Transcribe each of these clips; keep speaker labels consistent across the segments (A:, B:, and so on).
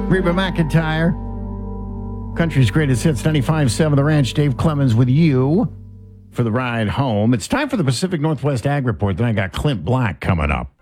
A: Reba McEntire. Country's greatest hits, 95.7 The Ranch. Dave Clemens with you for the ride home. It's time for the Pacific Northwest Ag Report. Then I got Clint Black coming up.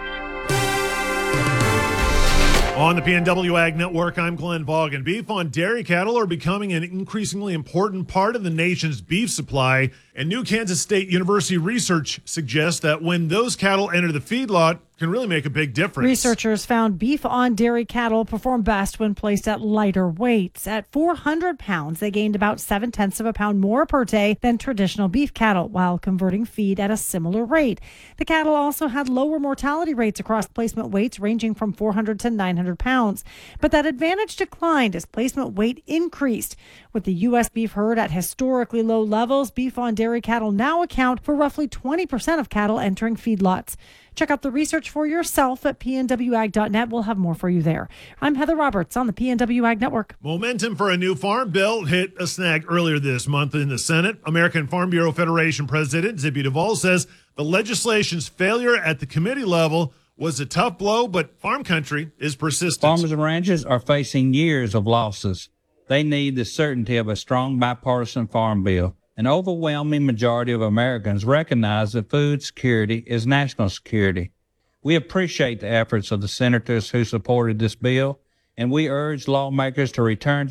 B: On the PNW Ag Network, I'm Glenn Vaughan. Beef on dairy cattle are becoming an increasingly important part of the nation's beef supply, and new Kansas State University research suggests that when those cattle enter the feedlot, can really make a big difference.
C: Researchers found beef on dairy cattle perform best when placed at lighter weights. At 400 pounds, they gained about 0.7 of a pound more per day than traditional beef cattle, while converting feed at a similar rate. The cattle also had lower mortality rates across placement weights ranging from 400 to 900 pounds. But that advantage declined as placement weight increased. With the U.S. beef herd at historically low levels, beef on dairy cattle now account for roughly 20% of cattle entering feedlots. Check out the research for yourself at pnwag.net. We'll have more for you there. I'm Heather Roberts on the PNW Ag Network.
B: Momentum for a new farm bill hit a snag earlier this month in the Senate. American Farm Bureau Federation President Zippy Duvall says the legislation's failure at the committee level was a tough blow, but farm country is persistent.
D: Farmers and ranchers are facing years of losses. They need the certainty of a strong bipartisan farm bill. An overwhelming majority of Americans recognize that food security is national security. We appreciate the efforts of the senators who supported this bill, and we urge lawmakers to return